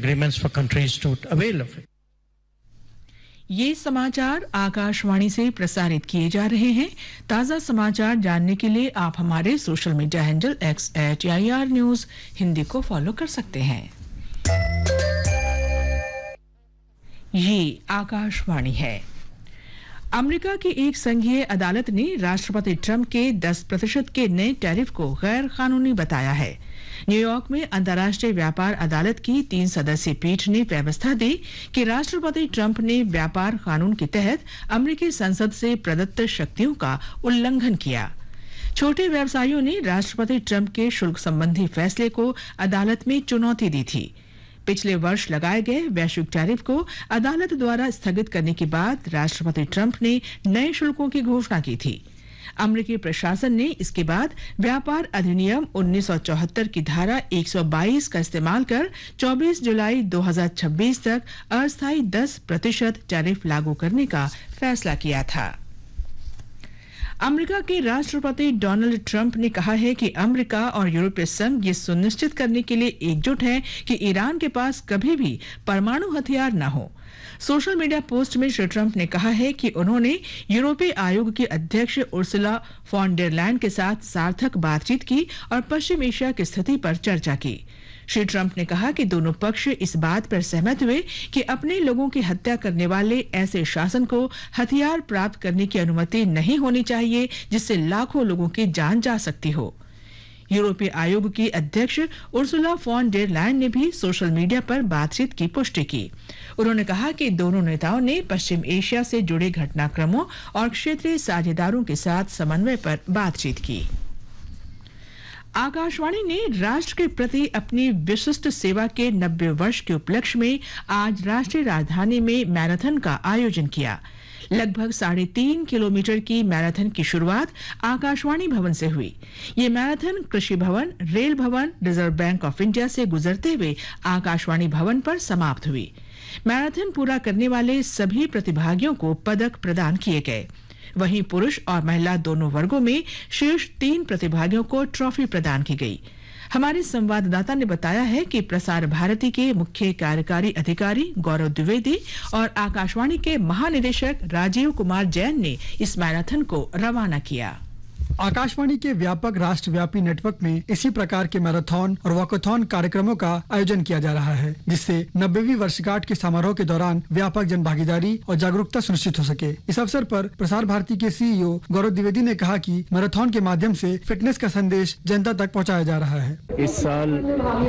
agreements for countries to avail of it. ये समाचार आकाशवाणी से प्रसारित किए जा रहे हैं। ताज़ा समाचार जानने के लिए आप हमारे social media handle @AIR news Hindi को फॉलो कर सकते हैं। ये आकाशवाणी है। अमेरिका की एक संघीय अदालत ने राष्ट्रपति ट्रंप के 10% के नए टैरिफ को गैर कानूनी बताया है। न्यूयॉर्क में अंतर्राष्ट्रीय व्यापार अदालत की 3 सदस्यीय पीठ ने व्यवस्था दी कि राष्ट्रपति ट्रंप ने व्यापार कानून के तहत अमेरिकी संसद से प्रदत्त शक्तियों का उल्लंघन किया। छोटे व्यवसायियों ने राष्ट्रपति ट्रंप के शुल्क संबंधी फैसले को अदालत में चुनौती दी थी। पिछले वर्ष लगाए गए वैश्विक टैरिफ को अदालत द्वारा स्थगित करने के बाद राष्ट्रपति ट्रंप ने नए शुल्कों की घोषणा की थी। अमेरिकी प्रशासन ने इसके बाद व्यापार अधिनियम 1974 की धारा 122 का इस्तेमाल कर 24 जुलाई 2026 तक अस्थायी 10% टैरिफ लागू करने का फैसला किया था। अमेरिका के राष्ट्रपति डोनाल्ड ट्रंप ने कहा है कि अमेरिका और यूरोपीय संघ ये सुनिश्चित करने के लिए एकजुट है कि ईरान के पास कभी भी परमाणु हथियार न हो। सोशल मीडिया पोस्ट में श्री ट्रंप ने कहा है कि उन्होंने यूरोपीय आयोग की अध्यक्ष उर्सुला फॉन डेर लायन के साथ सार्थक बातचीत की और पश्चिम एशिया की स्थिति पर चर्चा की। श्री ट्रंप ने कहा कि दोनों पक्ष इस बात पर सहमत हुए कि अपने लोगों की हत्या करने वाले ऐसे शासन को हथियार प्राप्त करने की अनुमति नहीं होनी चाहिए जिससे लाखों लोगों की जान जा सकती हो। यूरोपीय आयोग की अध्यक्ष उर्सुला फॉन डेर लायन ने भी सोशल मीडिया पर बातचीत की पुष्टि की। उन्होंने कहा कि दोनों नेताओं ने पश्चिम एशिया से जुड़े घटनाक्रमों और क्षेत्रीय साझेदारों के साथ समन्वय पर बातचीत की। आकाशवाणी ने राष्ट्र के प्रति अपनी विशिष्ट सेवा के 90 वर्ष के उपलक्ष्य में आज राष्ट्रीय राजधानी में मैराथन का आयोजन किया। लगभग 3.5 किलोमीटर की मैराथन की शुरुआत आकाशवाणी भवन से हुई। ये मैराथन कृषि भवन, रेल भवन, रिजर्व बैंक ऑफ इंडिया से गुजरते हुए आकाशवाणी भवन पर समाप्त हुई। मैराथन पूरा करने वाले सभी प्रतिभागियों को पदक प्रदान किए गए। वहीं पुरुष और महिला दोनों वर्गों में शीर्ष 3 प्रतिभागियों को ट्रॉफी प्रदान की गई। हमारे संवाददाता ने बताया है कि प्रसार भारती के मुख्य कार्यकारी अधिकारी गौरव द्विवेदी और आकाशवाणी के महानिदेशक राजीव कुमार जैन ने इस मैराथन को रवाना किया। आकाशवाणी के व्यापक राष्ट्रव्यापी नेटवर्क में इसी प्रकार के मैराथन और वॉकाथॉन कार्यक्रमों का आयोजन किया जा रहा है, जिससे 90वीं वर्षगांठ के समारोह के दौरान व्यापक जनभागीदारी और जागरूकता सुनिश्चित हो सके। इस अवसर पर प्रसार भारती के सीईओ गौरव द्विवेदी ने कहा कि मैराथन के माध्यम से फिटनेस का संदेश जनता तक पहुँचाया जा रहा है। इस साल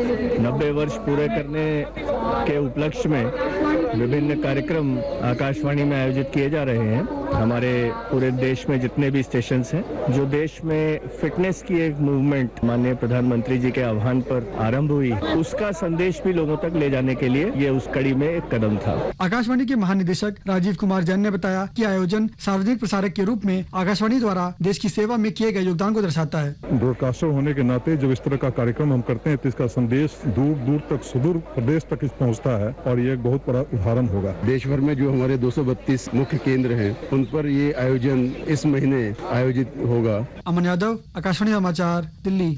90 वर्ष पूरे करने के उपलक्ष्य में विभिन्न कार्यक्रम आकाशवाणी में आयोजित किए जा रहे हैं। हमारे पूरे देश में जितने भी स्टेशन हैं, जो देश में फिटनेस की एक मूवमेंट माननीय प्रधानमंत्री जी के आह्वान पर आरंभ हुई, उसका संदेश भी लोगों तक ले जाने के लिए ये उस कड़ी में एक कदम था। आकाशवाणी के महानिदेशक राजीव कुमार जैन ने बताया कि आयोजन सार्वजनिक प्रसारक के रूप में आकाशवाणी द्वारा देश की सेवा में किए गए योगदान को दर्शाता है। ब्रॉडकास्टर होने के नाते जब इस तरह का कार्यक्रम हम करते हैं तो इसका संदेश दूर दूर तक, सुदूर प्रदेश तक पहुँचता है और ये एक बहुत बड़ा उदाहरण होगा। देश भर में जो हमारे 232 मुख्य केंद्र हैं, उन पर ये आयोजन इस महीने आयोजित होगा। अमन यादव, आकाशवाणी समाचार, दिल्ली।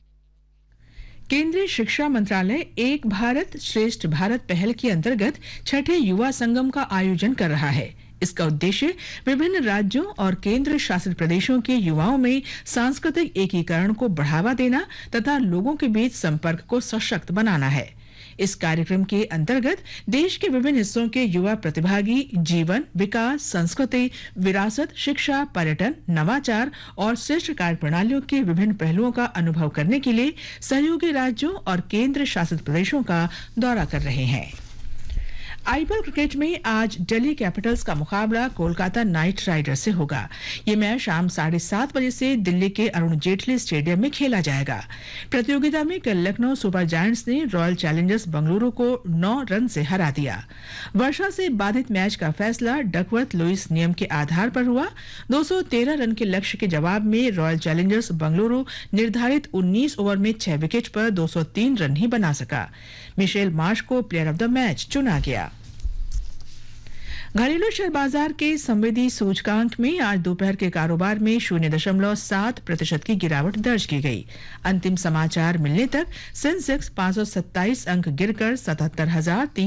केंद्रीय शिक्षा मंत्रालय एक भारत श्रेष्ठ भारत पहल के अंतर्गत 6ठे युवा संगम का आयोजन कर रहा है। इसका उद्देश्य विभिन्न राज्यों और केंद्र शासित प्रदेशों के युवाओं में सांस्कृतिक एकीकरण को बढ़ावा देना तथा लोगों के बीच संपर्क को सशक्त बनाना है। इस कार्यक्रम के अंतर्गत देश के विभिन्न हिस्सों के युवा प्रतिभागी जीवन, विकास, संस्कृति, विरासत, शिक्षा, पर्यटन, नवाचार और श्रेष्ठ कार्य प्रणालियों के विभिन्न पहलुओं का अनुभव करने के लिए सहयोगी राज्यों और केंद्र शासित प्रदेशों का दौरा कर रहे हैं। आईपीएल क्रिकेट में आज दिल्ली कैपिटल्स का मुकाबला कोलकाता नाइट राइडर्स से होगा। ये मैच शाम 7:30 बजे से दिल्ली के अरुण जेटली स्टेडियम में खेला जाएगा। प्रतियोगिता में कल लखनऊ सुपर जायंट्स ने रॉयल चैलेंजर्स बेंगलुरु को 9 रन से हरा दिया। वर्षा से बाधित मैच का फैसला डकवर्थ लुइस नियम के आधार पर हुआ। 213 रन के लक्ष्य के जवाब में रॉयल चैलेंजर्स बेंगलुरु निर्धारित 19 ओवर में 6 विकेट पर 203 रन ही बना सका। मिशेल मार्श को प्लेयर ऑफ द मैच चुना गया। घरेलू शेयर बाजार के संवेदी सूचकांक में आज दोपहर के कारोबार में 0.7% की गिरावट दर्ज की गई। अंतिम समाचार मिलने तक सेंसेक्स 527 अंक गिरकर 77,300